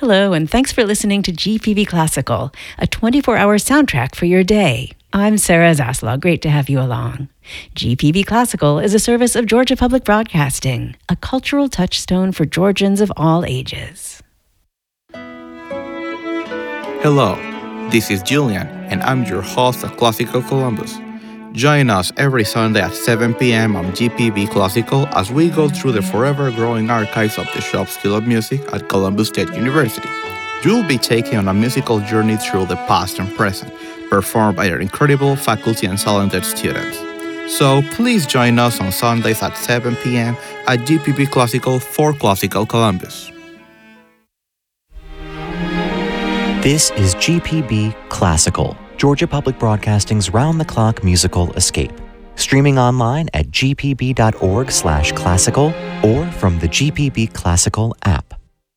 Hello, and thanks for listening to GPB Classical, a 24-hour soundtrack for your day. I'm Sarah Zaslaw. Great to have you along. GPB Classical is a service of Georgia Public Broadcasting, a cultural touchstone for Georgians of all ages. Hello, this is Julian, and I'm your host of Classical Columbus. Join us every Sunday at 7 p.m. on GPB Classical as we go through the forever-growing archives of the Shop School of Music at Columbus State University. You'll be taken on a musical journey through the past and present, performed by our incredible faculty and talented students. So please join us on Sundays at 7 p.m. at GPB Classical for Classical Columbus. This is GPB Classical, Georgia Public Broadcasting's round-the-clock musical escape. Streaming online at gpb.org/classical or from the GPB Classical app.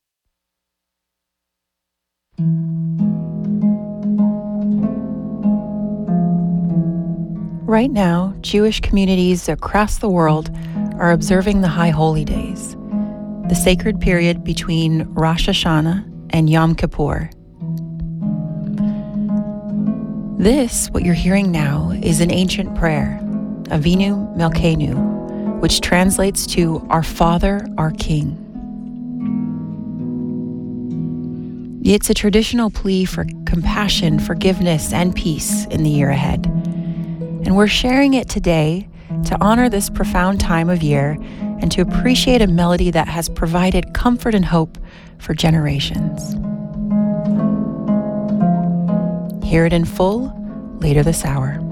Right now, Jewish communities across the world are observing the High Holy Days, the sacred period between Rosh Hashanah and Yom Kippur. This, what you're hearing now, is an ancient prayer, Avinu Melkeinu, which translates to Our Father, Our King. It's a traditional plea for compassion, forgiveness, and peace in the year ahead. And we're sharing it today to honor this profound time of year and to appreciate a melody that has provided comfort and hope for generations. Hear it in full later this hour.